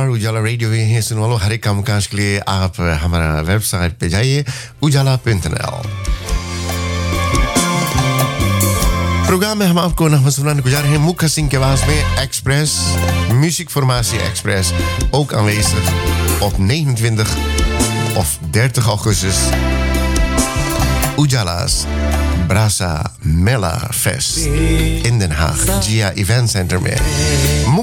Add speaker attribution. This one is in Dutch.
Speaker 1: नमस्कार, उजाला रेडियो है सुनने वालों, हर एक कामकाज के लिए आप हमारा वेबसाइट पे जाइए ujala.nl। प्रोग्राम में हम आपको नगमा सुनाने को जा रहे हैं मुखा सिंह के आवाज में Express, muziekformatie Express, ook aanwezig op 29 of 30 augustus. Ujala's Brasa Mela Fest in Den Haag, Gia Event Center में